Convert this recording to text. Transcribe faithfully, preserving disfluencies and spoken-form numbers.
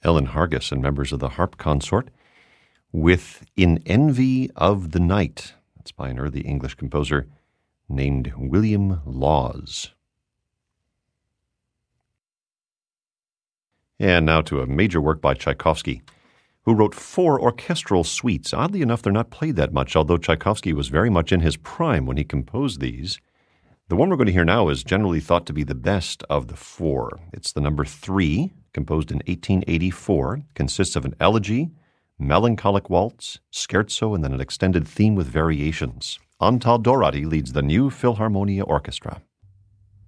Ellen Hargis and members of the harp consort with In Envy of the Night. That's by an early English composer named William Laws. And now to a major work by Tchaikovsky, who wrote four orchestral suites. Oddly enough, they're not played that much, although Tchaikovsky was very much in his prime when he composed these. The one we're going to hear now is generally thought to be the best of the four. It's the number three, composed in eighteen eighty-four, consists of an elegy, melancholic waltz, scherzo, and then an extended theme with variations. Antal Dorati leads the New Philharmonia Orchestra.